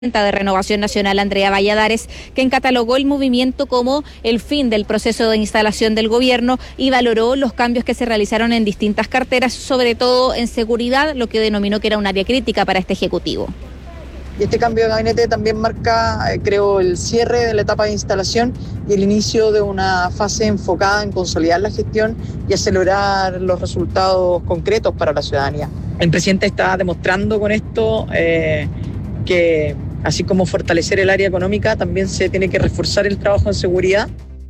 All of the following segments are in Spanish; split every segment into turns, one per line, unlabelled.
De Renovación Nacional, Andrea Valladares, quien catalogó el movimiento como el fin del proceso de instalación del gobierno y valoró los cambios que se realizaron en distintas carteras, sobre todo en seguridad, lo que denominó que era un área crítica para este Ejecutivo.
Y este cambio de gabinete también marca, creo, el cierre de la etapa de instalación y el inicio de una fase enfocada en consolidar la gestión y acelerar los resultados concretos para la ciudadanía. El presidente está demostrando con esto que así como fortalecer el área económica, también se tiene que reforzar el trabajo en seguridad.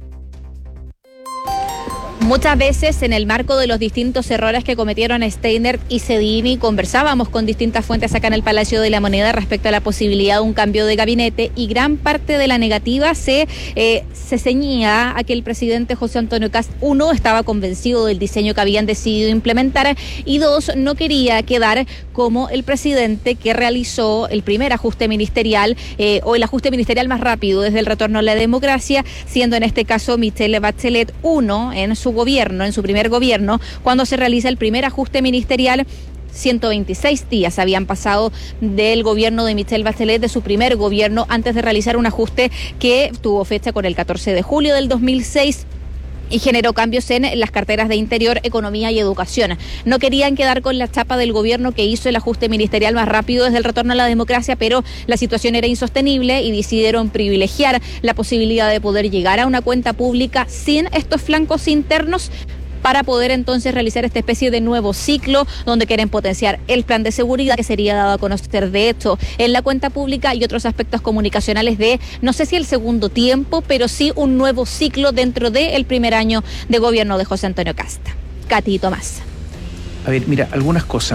Muchas veces en el marco de los distintos errores que cometieron Steinert y Cedini, conversábamos con distintas fuentes acá en el Palacio de la Moneda respecto a la posibilidad de un cambio de gabinete, y gran parte de la negativa se ceñía a que el presidente José Antonio Kast, uno, estaba convencido del diseño que habían decidido implementar, y dos, no quería quedar como el presidente que realizó el primer ajuste ministerial o el ajuste ministerial más rápido desde el retorno a la democracia, siendo en este caso Michelle Bachelet uno en su gobierno, en su primer gobierno, cuando se realiza el primer ajuste ministerial. 126 días habían pasado del gobierno de Michelle Bachelet, de su primer gobierno, antes de realizar un ajuste que tuvo fecha con el 14 de julio del 2006. Y generó cambios en las carteras de Interior, Economía y Educación. No querían quedar con la chapa del gobierno que hizo el ajuste ministerial más rápido desde el retorno a la democracia, pero la situación era insostenible y decidieron privilegiar la posibilidad de poder llegar a una cuenta pública sin estos flancos internos, para poder entonces realizar esta especie de nuevo ciclo donde quieren potenciar el plan de seguridad que sería dado a conocer de hecho en la cuenta pública, y otros aspectos comunicacionales de, no sé si el segundo tiempo, pero sí un nuevo ciclo dentro del primer año de gobierno de José Antonio Kast. Katy y Tomás.
A ver, mira, algunas cosas.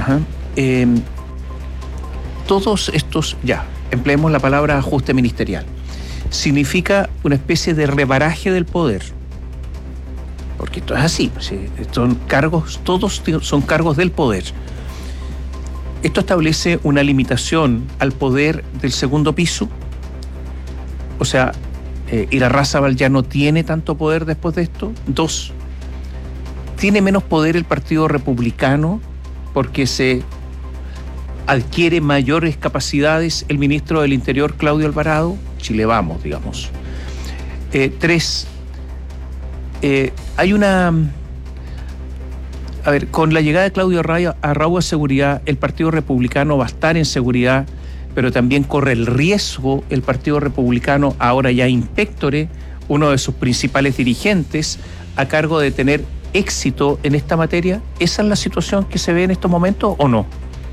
Todos estos, empleemos la palabra ajuste ministerial, significa una especie de rebaraje del poder. Porque esto es así, son cargos, todos son cargos del poder. Esto establece una limitación al poder del segundo piso. O sea, Irarrázaval ya no tiene tanto poder después de esto. Dos, tiene menos poder el Partido Republicano porque se adquiere mayores capacidades el ministro del Interior, Claudio Alvarado. Chile vamos, digamos. Tres, hay una... A ver, con la llegada de Claudio Arrau a seguridad, el Partido Republicano va a estar en seguridad, pero también corre el riesgo el Partido Republicano, ahora ya inspectore, uno de sus principales dirigentes, a cargo de tener éxito en esta materia. ¿Esa es la situación que se ve en estos momentos o no?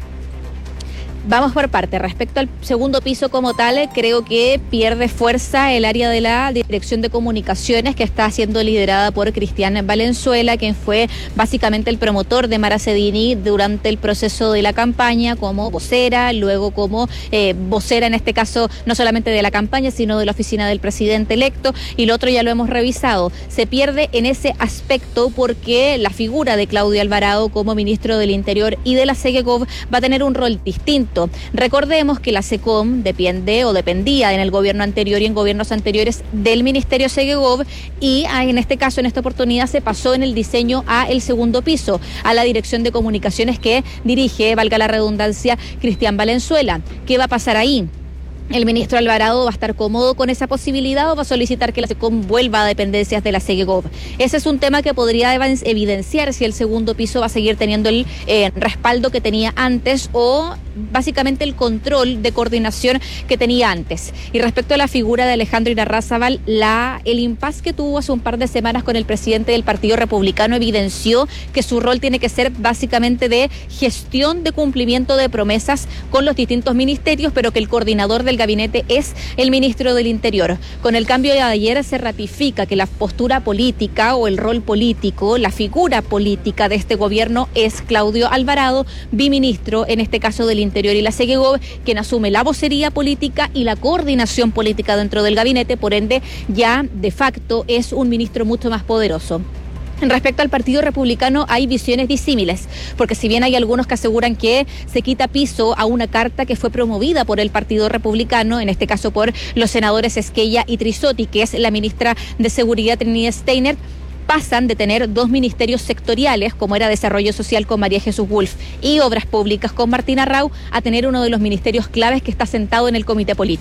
Vamos por parte. Respecto al segundo piso como tal, creo que pierde fuerza el área de la Dirección de Comunicaciones, que está siendo liderada por Cristian Valenzuela, quien fue básicamente el promotor de Mara Cedini durante el proceso de la campaña como vocera, luego como vocera en este caso no solamente de la campaña, sino de la oficina del presidente electo, y lo otro ya lo hemos revisado. Se pierde en ese aspecto porque la figura de Claudio Alvarado como ministro del Interior y de la SEGECOV va a tener un rol distinto. Recordemos que la SECOM depende o dependía en el gobierno anterior y en gobiernos anteriores del Ministerio SEGECOV, y en este caso, en esta oportunidad, se pasó en el diseño a el segundo piso, a la Dirección de Comunicaciones que dirige, valga la redundancia, Cristian Valenzuela. ¿Qué va a pasar ahí? ¿El ministro Alvarado va a estar cómodo con esa posibilidad o va a solicitar que la SECOM vuelva a dependencias de la SEGECOV? Ese es un tema que podría evidenciar si el segundo piso va a seguir teniendo el respaldo que tenía antes, o básicamente el control de coordinación que tenía antes. Y respecto a la figura de Alejandro Irarrázaval, el impasse que tuvo hace un par de semanas con el presidente del Partido Republicano evidenció que su rol tiene que ser básicamente de gestión de cumplimiento de promesas con los distintos ministerios, pero que el coordinador del gabinete es el ministro del Interior. Con el cambio de ayer se ratifica que la postura política o el rol político, la figura política de este gobierno es Claudio Alvarado, biministro en este caso del Interior y la SEGECOV, quien asume la vocería política y la coordinación política dentro del gabinete, por ende ya de facto es un ministro mucho más poderoso. Respecto al Partido Republicano hay visiones disímiles, porque si bien hay algunos que aseguran que se quita piso a una carta que fue promovida por el Partido Republicano, en este caso por los senadores Esquella y Trisotti, que es la ministra de Seguridad Trinidad Steiner, pasan de tener 2 ministerios sectoriales, como era Desarrollo Social con María Jesús Wolf y Obras Públicas con Martina Rau, a tener uno de los ministerios claves que está sentado en el comité político.